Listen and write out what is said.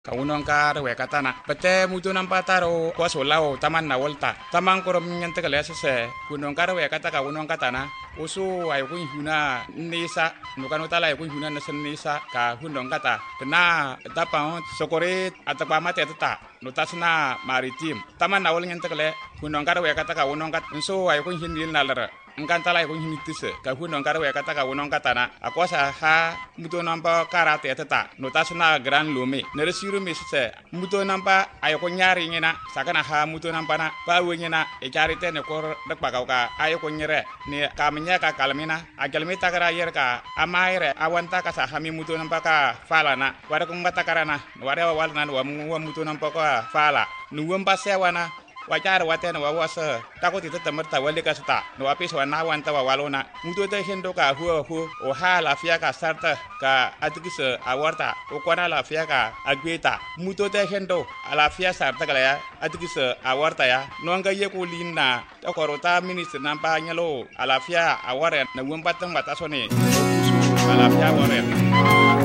Kaunon ka rewe katana pete mutu nampa taro kwa solao taman na volta taman korom nyante kale se kunon ka rewe kata kaunon katana usu ay kun huna nisa nukano tala ay kun huna nasen nisa ka hundon kata kena tapa sokore atapa mate tata notasna maritim taman na wol nyante kale kunon ka rewe kata kaunon kat so ay kun hindil nalara engkantala ay kun hinitise ka hundon ka rewe kata kaunon katana akwasa ha mutu nampa karate tata notasna gran lumi neresi se muto nampa ay ko nyari ngena sakana ha muto nampa na ba wengena e charite ne ko dakpa ka ay ko nyere ne kamnya ka kalmina agalmi takara yer ka amaire awanta ka sa hami muto nampa ka fala na wara ko ngata karana wara wal nan wa muto nampa ka fala nuwam pasewana wajar watena wawasa takoti temerta wale ka sta no apis wana wanta walona muto te hendo ka hu o ha la fia ka sarta ka atikise awarta o kwana la fia ka agweta muto te hendo ala fia sarta kala ya atikise awarta ya no nga ye ko linna takorota minister nampa nyalo ala fia aware na wumbatang batasone ala fia aware